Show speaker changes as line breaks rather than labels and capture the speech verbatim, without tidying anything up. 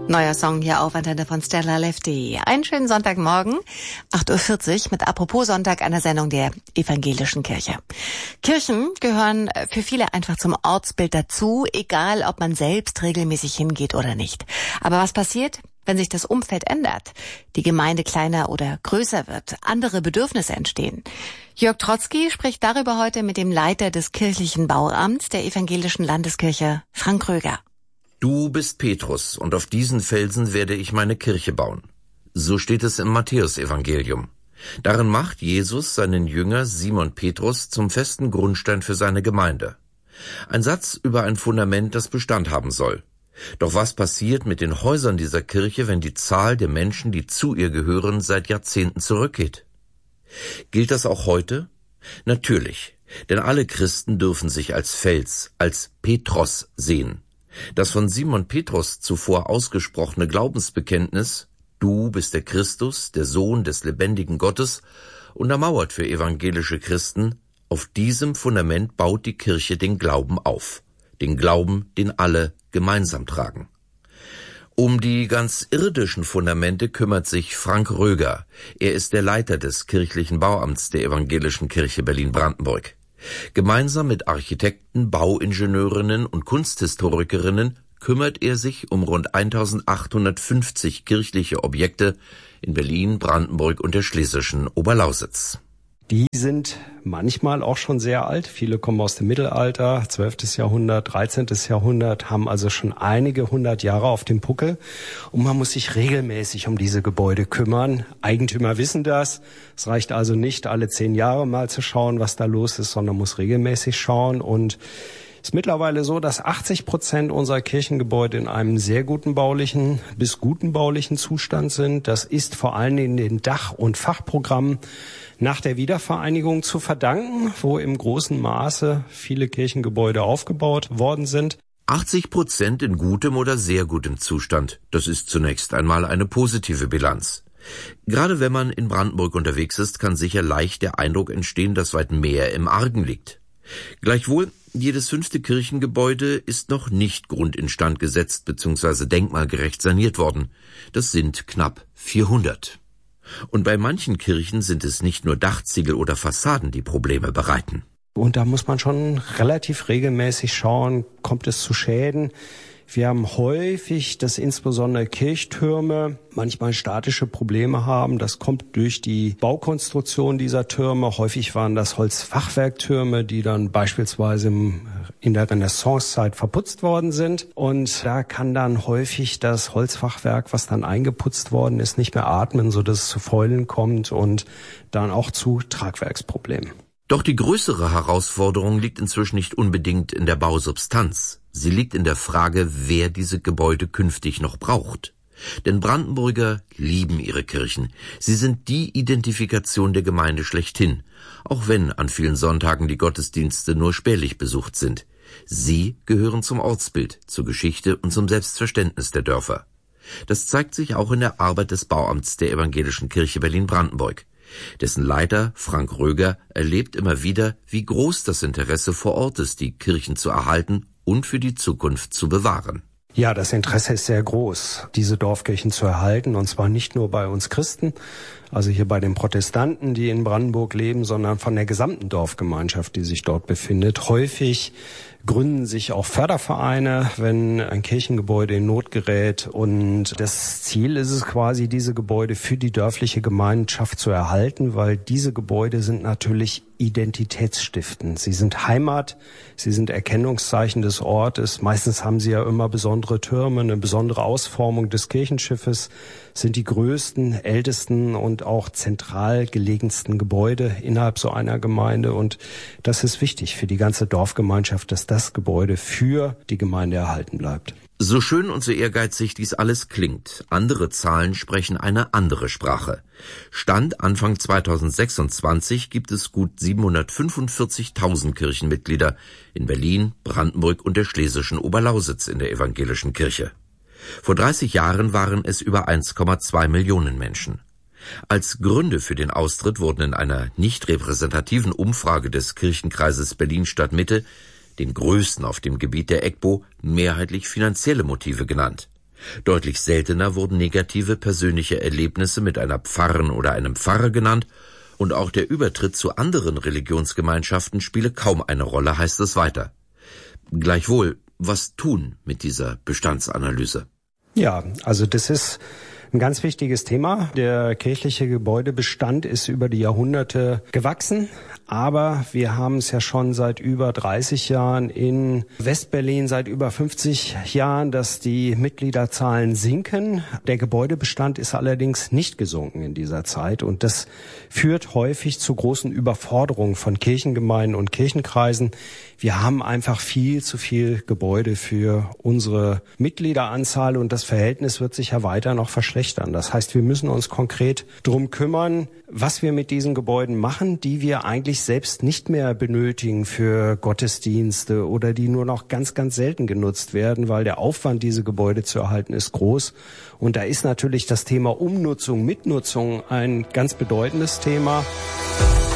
Neuer Song hier auf Antenne von Stella Lefty. Einen schönen Sonntagmorgen, acht Uhr vierzig mit Apropos Sonntag, einer Sendung der Evangelischen Kirche. Kirchen gehören für viele einfach zum Ortsbild dazu, egal ob man selbst regelmäßig hingeht oder nicht. Aber was passiert, wenn sich das Umfeld ändert, die Gemeinde kleiner oder größer wird, andere Bedürfnisse entstehen? Jörg Trotzki spricht darüber heute mit dem Leiter des kirchlichen Bauamts der Evangelischen Landeskirche, Frank Röger.
Du bist Petrus, und auf diesen Felsen werde ich meine Kirche bauen. So steht es im Matthäusevangelium. Darin macht Jesus seinen Jünger Simon Petrus zum festen Grundstein für seine Gemeinde. Ein Satz über ein Fundament, das Bestand haben soll. Doch was passiert mit den Häusern dieser Kirche, wenn die Zahl der Menschen, die zu ihr gehören, seit Jahrzehnten zurückgeht? Gilt das auch heute? Natürlich, denn alle Christen dürfen sich als Fels, als Petros sehen. Das von Simon Petrus zuvor ausgesprochene Glaubensbekenntnis, du bist der Christus, der Sohn des lebendigen Gottes, untermauert für evangelische Christen, auf diesem Fundament baut die Kirche den Glauben auf, den Glauben, den alle gemeinsam tragen. Um die ganz irdischen Fundamente kümmert sich Frank Röger. Er ist der Leiter des kirchlichen Bauamts der Evangelischen Kirche Berlin-Brandenburg. Gemeinsam mit Architekten, Bauingenieurinnen und Kunsthistorikerinnen kümmert er sich um rund eintausendachthundertfünfzig kirchliche Objekte in Berlin, Brandenburg und der schlesischen Oberlausitz.
Die sind manchmal auch schon sehr alt. Viele kommen aus dem Mittelalter, zwölftes Jahrhundert, dreizehntes Jahrhundert, haben also schon einige hundert Jahre auf dem Puckel. Und man muss sich regelmäßig um diese Gebäude kümmern. Eigentümer wissen das. Es reicht also nicht, alle zehn Jahre mal zu schauen, was da los ist, sondern muss regelmäßig schauen. Und es ist mittlerweile so, dass achtzig Prozent unserer Kirchengebäude in einem sehr guten baulichen bis guten baulichen Zustand sind. Das ist vor allem in den Dach- und Fachprogrammen nach der Wiedervereinigung zu verdanken, wo im großen Maße viele Kirchengebäude aufgebaut worden sind.
achtzig Prozent in gutem oder sehr gutem Zustand. Das ist zunächst einmal eine positive Bilanz. Gerade wenn man in Brandenburg unterwegs ist, kann sicher leicht der Eindruck entstehen, dass weit mehr im Argen liegt. Gleichwohl, jedes fünfte Kirchengebäude ist noch nicht grundinstand gesetzt bzw. denkmalgerecht saniert worden. Das sind knapp vierhundert. Und bei manchen Kirchen sind es nicht nur Dachziegel oder Fassaden, die Probleme bereiten.
Und da muss man schon relativ regelmäßig schauen, kommt es zu Schäden. Wir haben häufig, dass insbesondere Kirchtürme manchmal statische Probleme haben. Das kommt durch die Baukonstruktion dieser Türme. Häufig waren das Holzfachwerktürme, die dann beispielsweise in der Renaissancezeit verputzt worden sind. Und da kann dann häufig das Holzfachwerk, was dann eingeputzt worden ist, nicht mehr atmen, sodass es zu Fäulen kommt und dann auch zu Tragwerksproblemen.
Doch die größere Herausforderung liegt inzwischen nicht unbedingt in der Bausubstanz. Sie liegt in der Frage, wer diese Gebäude künftig noch braucht. Denn Brandenburger lieben ihre Kirchen. Sie sind die Identifikation der Gemeinde schlechthin, auch wenn an vielen Sonntagen die Gottesdienste nur spärlich besucht sind. Sie gehören zum Ortsbild, zur Geschichte und zum Selbstverständnis der Dörfer. Das zeigt sich auch in der Arbeit des Bauamts der Evangelischen Kirche Berlin-Brandenburg. Dessen Leiter, Frank Röger, erlebt immer wieder, wie groß das Interesse vor Ort ist, die Kirchen zu erhalten und für die Zukunft zu bewahren.
Ja, das Interesse ist sehr groß, diese Dorfkirchen zu erhalten, und zwar nicht nur bei uns Christen, also hier bei den Protestanten, die in Brandenburg leben, sondern von der gesamten Dorfgemeinschaft, die sich dort befindet. Häufig gründen sich auch Fördervereine, wenn ein Kirchengebäude in Not gerät, und das Ziel ist es quasi, diese Gebäude für die dörfliche Gemeinschaft zu erhalten, weil diese Gebäude sind natürlich identitätsstiftend. Sie sind Heimat, sie sind Erkennungszeichen des Ortes. Meistens haben sie ja immer besondere Türme, eine besondere Ausformung des Kirchenschiffes, sind die größten, ältesten und auch zentral gelegensten Gebäude innerhalb so einer Gemeinde. Und das ist wichtig für die ganze Dorfgemeinschaft, dass das Gebäude für die Gemeinde erhalten bleibt.
So schön und so ehrgeizig dies alles klingt, andere Zahlen sprechen eine andere Sprache. Stand Anfang zweitausendsechsundzwanzig gibt es gut siebenhundertfünfundvierzigtausend Kirchenmitglieder in Berlin, Brandenburg und der schlesischen Oberlausitz in der Evangelischen Kirche. Vor dreißig Jahren waren es über eins Komma zwei Millionen Menschen. Als Gründe für den Austritt wurden in einer nicht repräsentativen Umfrage des Kirchenkreises Berlin-Stadt-Mitte, den größten auf dem Gebiet der E G B O, mehrheitlich finanzielle Motive genannt. Deutlich seltener wurden negative persönliche Erlebnisse mit einer Pfarrerin oder einem Pfarrer genannt, und auch der Übertritt zu anderen Religionsgemeinschaften spiele kaum eine Rolle, heißt es weiter. Gleichwohl, was tun mit dieser Bestandsanalyse?
Ja, also das ist ein ganz wichtiges Thema. Der kirchliche Gebäudebestand ist über die Jahrhunderte gewachsen, aber wir haben es ja schon seit über dreißig Jahren in Westberlin, seit über fünfzig Jahren, dass die Mitgliederzahlen sinken. Der Gebäudebestand ist allerdings nicht gesunken in dieser Zeit, und das führt häufig zu großen Überforderungen von Kirchengemeinden und Kirchenkreisen. Wir haben einfach viel zu viel Gebäude für unsere Mitgliederanzahl, und das Verhältnis wird sich ja weiter noch verschlechtern. Das heißt, wir müssen uns konkret drum kümmern, was wir mit diesen Gebäuden machen, die wir eigentlich selbst nicht mehr benötigen für Gottesdienste oder die nur noch ganz, ganz selten genutzt werden, weil der Aufwand, diese Gebäude zu erhalten, ist groß. Und da ist natürlich das Thema Umnutzung, Mitnutzung ein ganz bedeutendes Thema.